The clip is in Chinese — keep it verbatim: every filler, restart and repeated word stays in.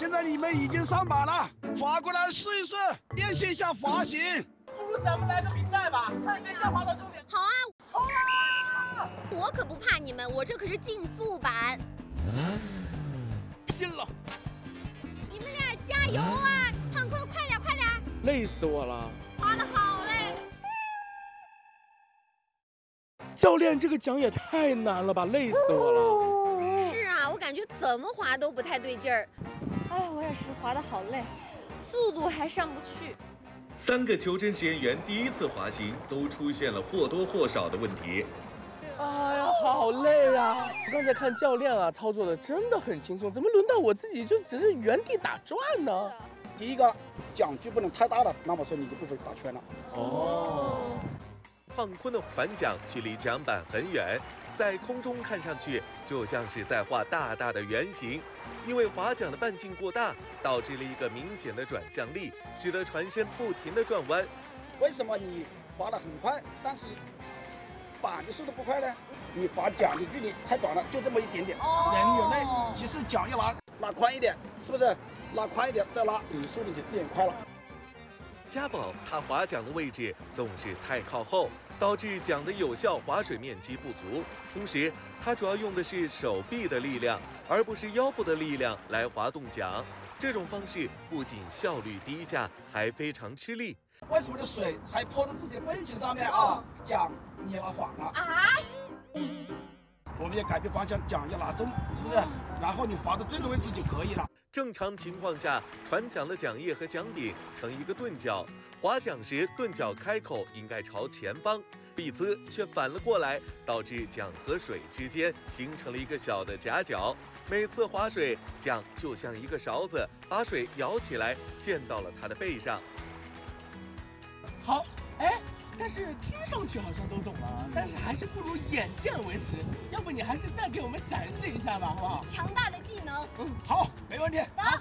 现在你们已经上马了，划过来试一试，练习一下滑行。 不如咱们来个比赛吧，看谁先滑到终点。 好啊！ 冲啊！ 我可不怕你们，我这可是竞速版。 拼了！ 你们俩加油啊！胖坤，快点，快点！ 累死我了！ 滑得好嘞！ 教练，这个桨也太难了吧，累死我了。 是啊，我感觉怎么滑都不太对劲儿。哎，我也是滑得好累，速度还上不去。 三个求真实验员第一次滑行都出现了或多或少的问题。 哎呀，好累啊！我刚才看教练啊，操作的真的很轻松，怎么轮到我自己就只是原地打转呢？ 第一个，桨距不能太大了，那么说你就不会打圈了。 哦。 胖坤的船桨距离桨板很远，在空中看上去就像是在画大大的圆形。因为划桨的半径过大，导致了一个明显的转向力，使得船身不停地转弯。 为什么你划得很快，但是板的速度不快呢？你划桨的距离太短了，就这么一点点。 哦、 人有累，其实桨要拉拉宽一点，是不是？拉宽一点再拉，你速度就自然快了。 家宝他划桨的位置总是太靠后，导致桨的有效划水面积不足。同时，他主要用的是手臂的力量，而不是腰部的力量来滑动桨。这种方式不仅效率低下，还非常吃力。 为什么这水还泼到自己的背心上面啊？桨你拉反了啊！我们要改变方向，桨要拉正，是不是？然后你划到正的位置就可以了。 正常情况下，船桨的桨叶和桨柄呈一个钝角，划桨时钝角开口应该朝前方，彼此却反了过来，导致桨和水之间形成了一个小的夹角。每次划水，桨就像一个勺子，把水舀起来溅到了他的背上。 好，哎，但是听上去好像都懂了，但是还是不如眼见为实。要不你还是再给我们展示一下吧，好不好？ 强大的技能。 嗯，好，没问题。 走。